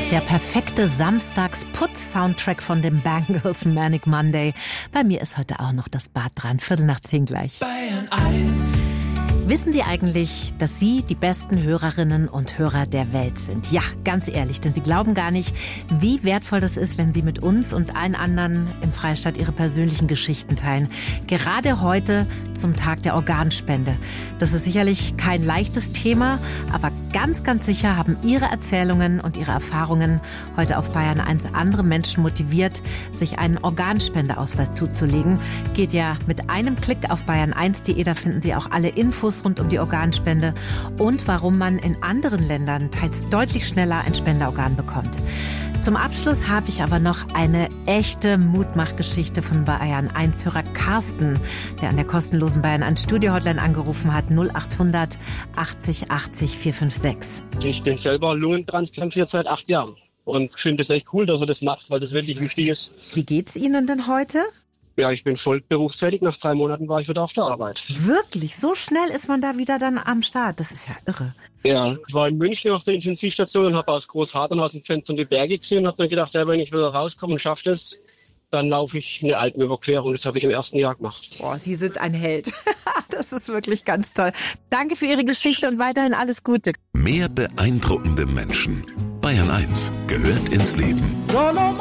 ist der perfekte Samstags-Putz-Soundtrack von den Bangles, Manic Monday. Bei mir ist heute auch noch das Bad dran, 10:15 gleich. Bayern 1. Wissen Sie eigentlich, dass Sie die besten Hörerinnen und Hörer der Welt sind? Ja, ganz ehrlich, denn Sie glauben gar nicht, wie wertvoll das ist, wenn Sie mit uns und allen anderen im Freistaat Ihre persönlichen Geschichten teilen. Gerade heute zum Tag der Organspende. Das ist sicherlich kein leichtes Thema, aber ganz, ganz sicher haben Ihre Erzählungen und Ihre Erfahrungen heute auf Bayern 1 andere Menschen motiviert, sich einen Organspendeausweis zuzulegen. Geht ja mit einem Klick auf bayern1.de, da finden Sie auch alle Infos rund um die Organspende und warum man in anderen Ländern teils deutlich schneller ein Spenderorgan bekommt. Zum Abschluss habe ich aber noch eine echte Mutmachgeschichte von Bayern 1-Hörer Carsten, der an der kostenlosen Bayern 1 Studio-Hotline angerufen hat, 0800 80 80 456. Ich bin selber lungentransplantiert seit 8 Jahren und finde es echt cool, dass er das macht, weil das wirklich wichtig ist. Wie geht's Ihnen denn heute? Ja, ich bin voll berufstätig. Nach 3 Monaten war ich wieder auf der Arbeit. Wirklich? So schnell ist man da wieder dann am Start? Das ist ja irre. Ja, ich war in München auf der Intensivstation und habe aus Großhartern aus dem Fenster die Berge gesehen und habe mir gedacht, ja, wenn ich wieder rauskomme und schaffe das, dann laufe ich eine Alpenüberquerung. Das habe ich im ersten Jahr gemacht. Boah, Sie sind ein Held. Das ist wirklich ganz toll. Danke für Ihre Geschichte und weiterhin alles Gute. Mehr beeindruckende Menschen. Bayern 1 gehört ins Leben.